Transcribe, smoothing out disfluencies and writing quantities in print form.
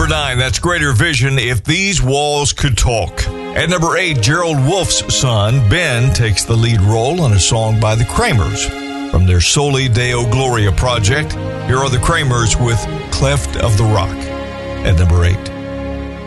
number 9, that's Greater Vision, If These Walls Could Talk. At number 8, Gerald Wolfe's son, Ben, takes the lead role on a song by the Kramers. From their Soli Deo Gloria project, here are the Kramers with Cleft of the Rock. At number 8.